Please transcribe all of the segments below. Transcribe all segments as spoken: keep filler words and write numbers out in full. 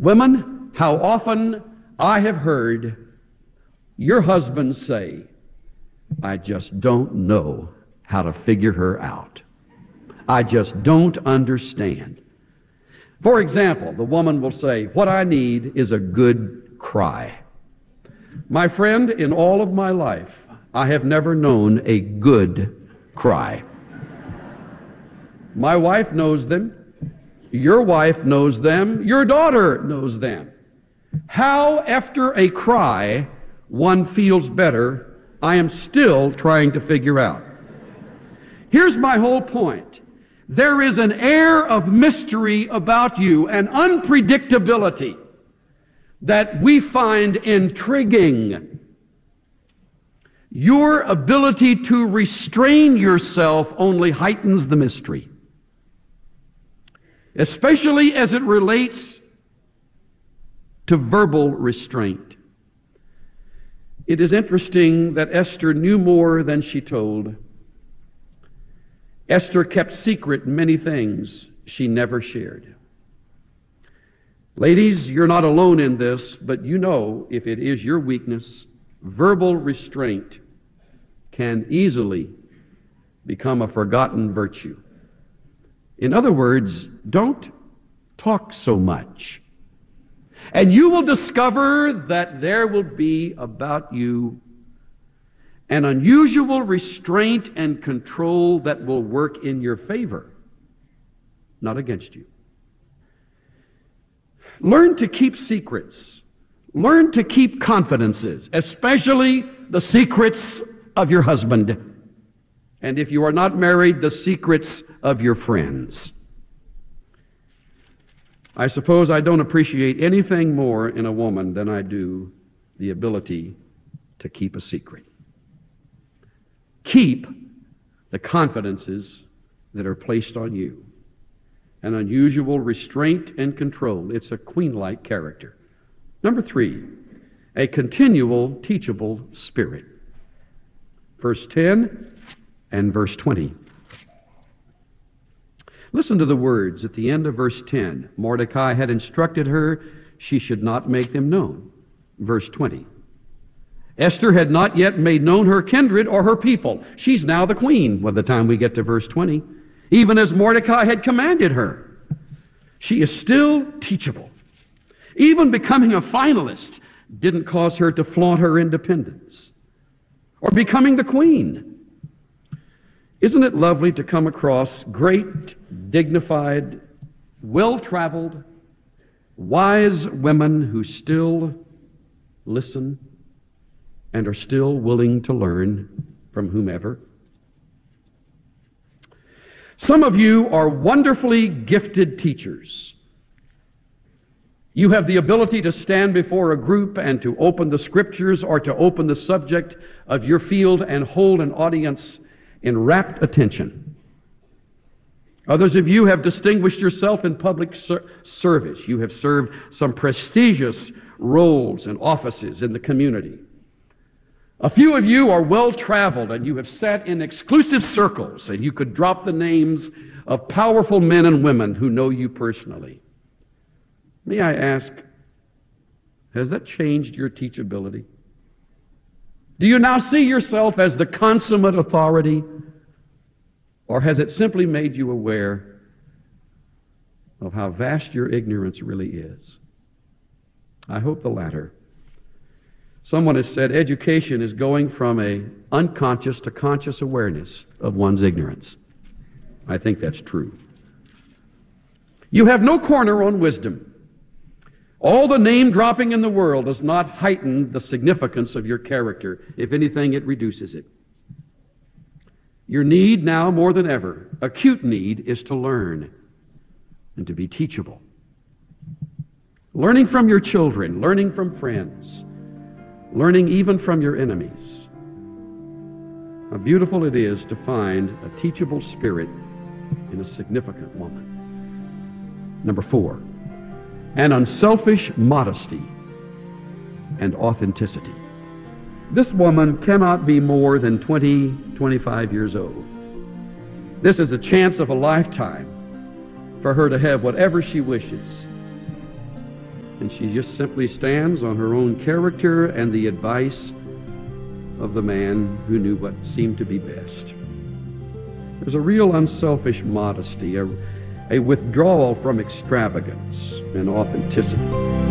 Women, how often I have heard your husbands say, I just don't know how to figure her out. I just don't understand. For example, the woman will say, what I need is a good cry. My friend, in all of my life, I have never known a good cry. My wife knows them. Your wife knows them. Your daughter knows them. How, after a cry, one feels better, I am still trying to figure out. Here's my whole point. There is an air of mystery about you, an unpredictability that we find intriguing. Your ability to restrain yourself only heightens the mystery, especially as it relates to verbal restraint. It is interesting that Esther knew more than she told. Esther kept secret many things she never shared. Ladies, you're not alone in this, but you know if it is your weakness, verbal restraint can easily become a forgotten virtue. In other words, don't talk so much. And you will discover that there will be about you an unusual restraint and control that will work in your favor, not against you. Learn to keep secrets. Learn to keep confidences, especially the secrets of your husband. And if you are not married, the secrets of your friends. I suppose I don't appreciate anything more in a woman than I do the ability to keep a secret. Keep the confidences that are placed on you. An unusual restraint and control. It's a queen-like character. Number three, a continual teachable spirit. Verse ten and verse twenty. Listen to the words at the end of verse ten. Mordecai had instructed her she should not make them known. Verse twenty. Esther had not yet made known her kindred or her people. She's now the queen by the time we get to verse twenty. Even as Mordecai had commanded her. She is still teachable. Even becoming a finalist didn't cause her to flaunt her independence. Or becoming the queen. Isn't it lovely to come across great, dignified, well-traveled, wise women who still listen and are still willing to learn from whomever? Some of you are wonderfully gifted teachers. You have the ability to stand before a group and to open the scriptures or to open the subject of your field and hold an audience in rapt attention. Others of you have distinguished yourself in public ser- service. You have served some prestigious roles and offices in the community. A few of you are well-traveled and you have sat in exclusive circles and you could drop the names of powerful men and women who know you personally. May I ask, has that changed your teachability? Do you now see yourself as the consummate authority, or has it simply made you aware of how vast your ignorance really is? I hope the latter. Someone has said education is going from an unconscious to conscious awareness of one's ignorance. I think that's true. You have no corner on wisdom. All the name-dropping in the world does not heighten the significance of your character. If anything, it reduces it. Your need now more than ever, acute need, is to learn and to be teachable. Learning from your children, learning from friends, learning even from your enemies. How beautiful it is to find a teachable spirit in a significant woman. Number four, an unselfish modesty and authenticity. This woman cannot be more than twenty, twenty-five years old. This is a chance of a lifetime for her to have whatever she wishes. and she just simply stands on her own character and the advice of the man who knew what seemed to be best. There's a real unselfish modesty, a, a withdrawal from extravagance and authenticity.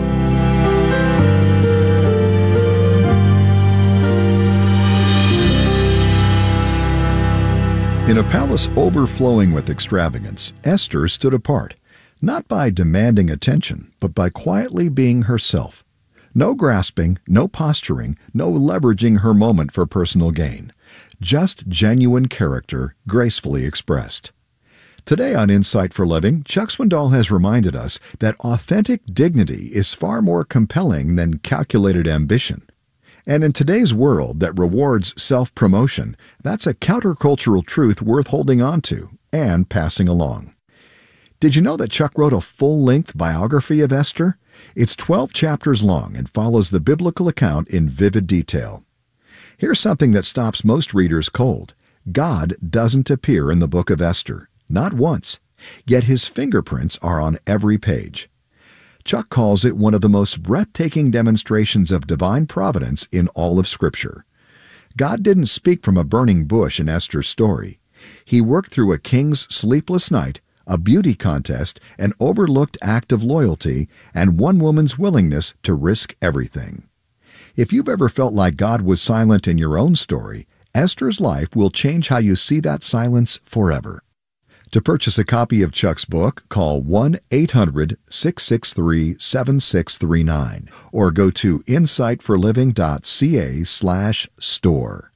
In a palace overflowing with extravagance, Esther stood apart, not by demanding attention, but by quietly being herself. No grasping, no posturing, no leveraging her moment for personal gain. Just genuine character, gracefully expressed. Today on Insight for Living, Chuck Swindoll has reminded us that authentic dignity is far more compelling than calculated ambition. And in today's world that rewards self-promotion, that's a countercultural truth worth holding on to and passing along. Did you know that Chuck wrote a full-length biography of Esther? It's twelve chapters long and follows the biblical account in vivid detail. Here's something that stops most readers cold. God doesn't appear in the book of Esther, not once, yet his fingerprints are on every page. Chuck calls it one of the most breathtaking demonstrations of divine providence in all of Scripture. God didn't speak from a burning bush in Esther's story. He worked through a king's sleepless night, a beauty contest, an overlooked act of loyalty, and one woman's willingness to risk everything. If you've ever felt like God was silent in your own story, Esther's life will change how you see that silence forever. To purchase a copy of Chuck's book, call one eight hundred, six six three, seven six three nine or go to insight for living dot c a slash store.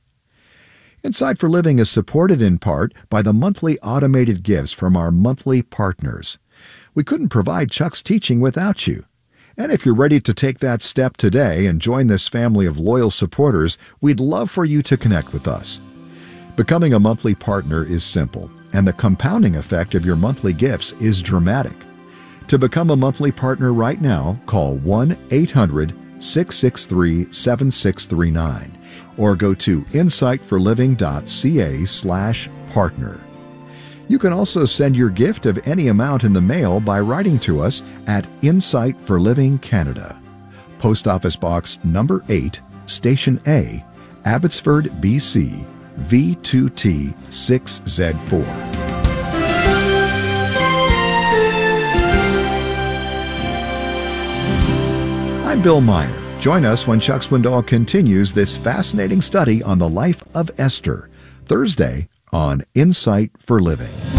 Insight for Living is supported in part by the monthly automated gifts from our monthly partners. We couldn't provide Chuck's teaching without you. And if you're ready to take that step today and join this family of loyal supporters, we'd love for you to connect with us. Becoming a monthly partner is simple, and the compounding effect of your monthly gifts is dramatic. To become a monthly partner right now, call one eight hundred, six six three, seven six three nine or go to insight for living dot c a slash partner. You can also send your gift of any amount in the mail by writing to us at Insight for Living Canada, Post Office Box number eight, Station A, Abbotsford, B C, V two T six Z four. I'm Bill Meyer. Join us when Chuck Swindoll continues this fascinating study on the life of Esther, Thursday on Insight for Living.